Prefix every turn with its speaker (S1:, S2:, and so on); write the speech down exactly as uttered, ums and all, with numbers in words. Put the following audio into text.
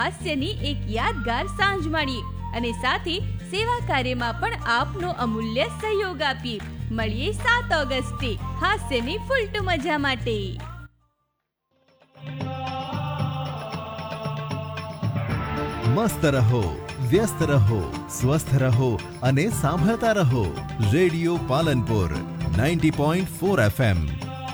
S1: હાસ્યની એક યાદગાર સાંજ માણીએ અને સાથે સેવા કાર્યમાં પણ આપનો અમૂલ્ય સહયોગ આપીએ. મળીએ સાત ઓગસ્ટે હાસ્યની ફૂલટુ મજા માટે.
S2: મસ્ત રહો, વ્યસ્ત રહો, સ્વસ્થ રહો અને સાંભળતા રહો radio Palanpur ninety point four F M.